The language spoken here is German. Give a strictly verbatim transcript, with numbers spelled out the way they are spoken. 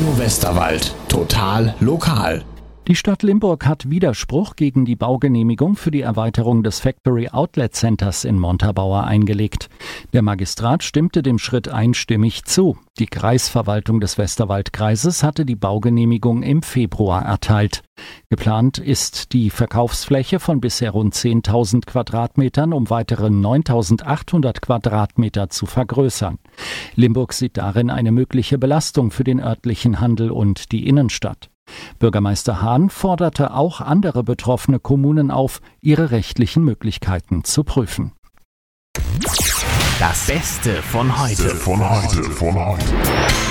Radio Westerwald. Total lokal. Die Stadt Limburg hat Widerspruch gegen die Baugenehmigung für die Erweiterung des Factory Outlet Centers in Montabaur eingelegt. Der Magistrat stimmte dem Schritt einstimmig zu. Die Kreisverwaltung des Westerwaldkreises hatte die Baugenehmigung im Februar erteilt. Geplant ist die Verkaufsfläche von bisher rund zehntausend Quadratmetern um weitere neuntausendachthundert Quadratmeter zu vergrößern. Limburg sieht darin eine mögliche Belastung für den örtlichen Handel und die Innenstadt. Bürgermeister Hahn forderte auch andere betroffene Kommunen auf, ihre rechtlichen Möglichkeiten zu prüfen. Das Beste von heute. Von heute, von heute.